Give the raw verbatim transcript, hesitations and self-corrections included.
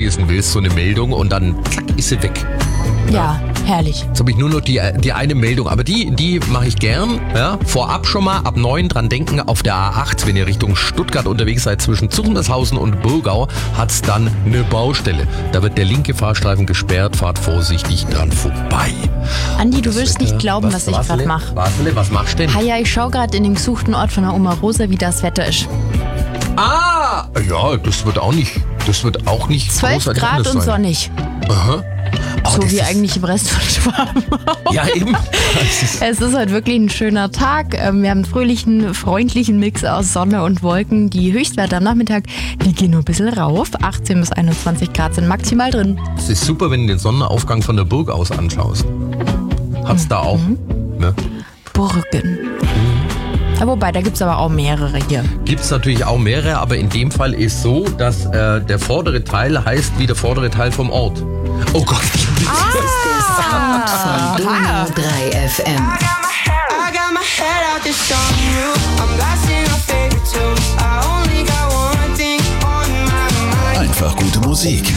vorlesen willst, so eine Meldung, und dann zack, ist sie weg. Ja, herrlich. Jetzt habe ich nur noch die, die eine Meldung, aber die, die mache ich gern. Ja. Vorab schon mal ab neun dran denken, auf der A acht, wenn ihr Richtung Stuttgart unterwegs seid, zwischen Zuchendershausen und Burgau, hat es dann eine Baustelle. Da wird der linke Fahrstreifen gesperrt, fahrt vorsichtig dran vorbei. Andi, du wirst nicht glauben, was, was ich gerade mache. Wasserle, was machst du denn? Ha, ja, ich schaue gerade in den gesuchten Ort von der Oma Rosa, wie das Wetter ist. Ah, ja, das wird auch nicht, das wird auch nicht zwölf Grad und sonnig. Aha. Oh, so wie eigentlich im Rest von Schwaben. Ja, eben. Es ist heute wirklich ein schöner Tag. Wir haben einen fröhlichen, freundlichen Mix aus Sonne und Wolken. Die Höchstwerte am Nachmittag, die gehen nur ein bisschen rauf. achtzehn bis einundzwanzig Grad sind maximal drin. Es ist super, wenn du den Sonnenaufgang von der Burg aus anschaust. Hat's mhm. da auch. Ne? Burgen. Ja, wobei, da gibt es aber auch mehrere hier. Gibt es natürlich auch mehrere, aber in dem Fall ist so, dass äh, der vordere Teil heißt wie der vordere Teil vom Ort. Oh Gott. Ah. Das ist der Sound von Donau drei F M. Einfach gute Musik.